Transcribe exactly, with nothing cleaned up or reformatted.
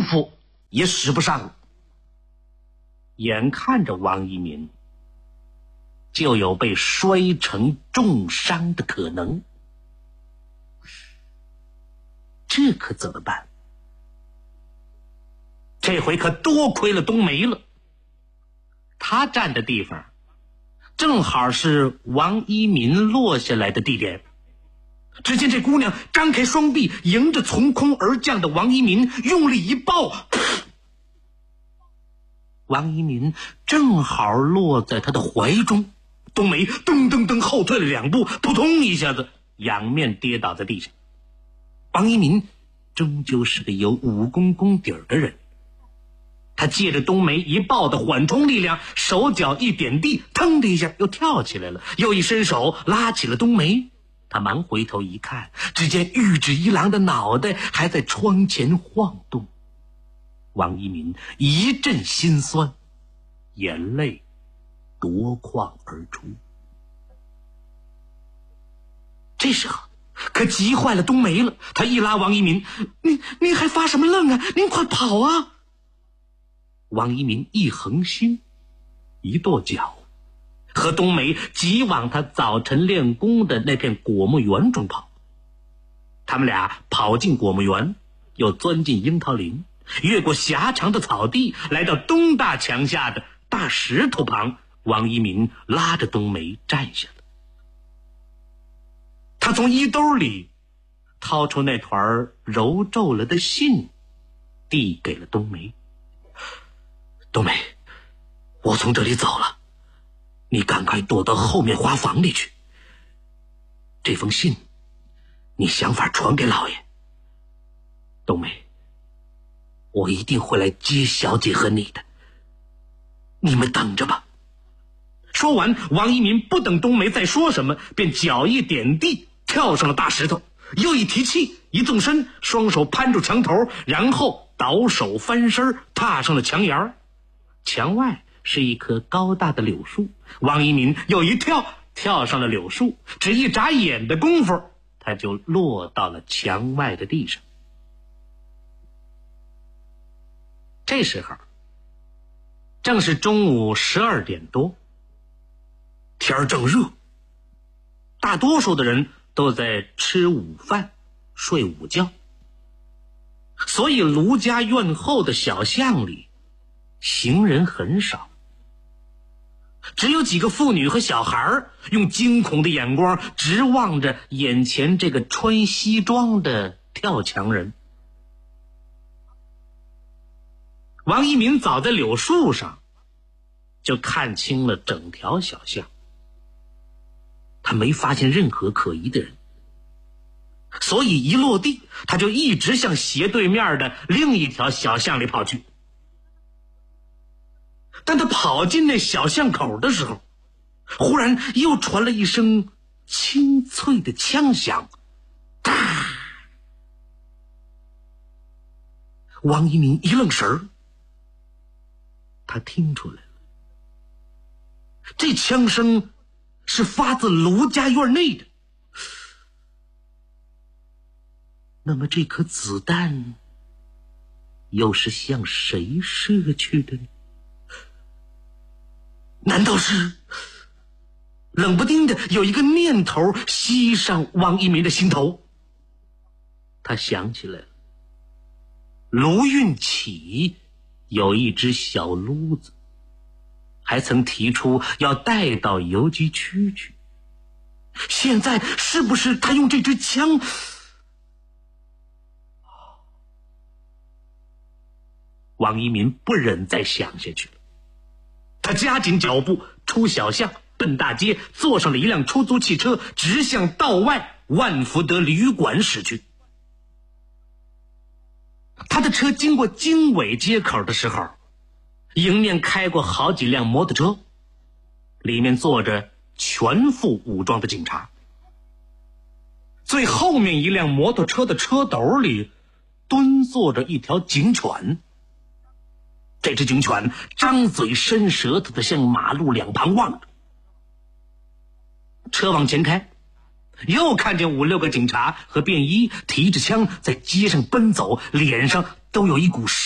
夫也使不上了。眼看着王一民就有被摔成重伤的可能，这可怎么办？这回可多亏了冬梅了，他站的地方正好是王一民落下来的地点。只见这姑娘张开双臂，迎着从空而降的王一民用力一抱，王一民正好落在他的怀中。冬梅噔噔噔后退了两步，扑通一下子仰面跌倒在地上。王一民终究是个有武功功底儿的人，他借着冬梅一抱的缓冲力量，手脚一点地，腾的一下又跳起来了，又一伸手拉起了冬梅。他忙回头一看，只见玉指一郎的脑袋还在窗前晃动。王一民一阵心酸，眼泪夺眶而出。这时候可急坏了冬梅了，他一拉王一民：“您您还发什么愣啊？您快跑啊！”王一民一横心，一跺脚，和冬梅急往他早晨练功的那片果木园中跑。他们俩跑进果木园，又钻进樱桃林，越过狭长的草地，来到东大墙下的大石头旁。王一民拉着冬梅站下了。他从衣兜里掏出那团揉皱了的信，递给了冬梅。冬梅，我从这里走了，你赶快躲到后面花房里去。这封信你想法传给老爷。冬梅，我一定会来接小姐和你的，你们等着吧。说完，王一民不等冬梅再说什么，便脚一点地，跳上了大石头，又一提气，一纵身，双手攀住墙头，然后倒手翻身踏上了墙沿。墙外是一棵高大的柳树，王一民又一跳跳上了柳树，只一眨眼的功夫，他就落到了墙外的地上。这时候正是中午十二点多，天儿正热，大多数的人都在吃午饭睡午觉，所以卢家院后的小巷里行人很少，只有几个妇女和小孩用惊恐的眼光直望着眼前这个穿西装的跳墙人。王一民早在柳树上就看清了整条小巷，他没发现任何可疑的人，所以一落地他就一直向斜对面的另一条小巷里跑去。但他跑进那小巷口的时候，忽然又传来一声清脆的枪响，哒！王一民一愣神儿，他听出来了，这枪声是发自卢家院内的。那么这颗子弹又是向谁射去的呢？难道是……冷不丁的有一个念头袭上王一民的心头。他想起来了，卢运起有一只小撸子，还曾提出要带到邮局区去。现在是不是他用这支枪？王一民不忍再想下去了，他加紧脚步出小巷，奔大街，坐上了一辆出租汽车，直向道外万福德旅馆驶去。他的车经过经纬街口的时候，迎面开过好几辆摩托车，里面坐着全副武装的警察。最后面一辆摩托车的车斗里蹲坐着一条警犬，这只警犬张嘴伸舌头的向马路两旁望着。车往前开，又看见五六个警察和便衣提着枪在街上奔走，脸上都有一股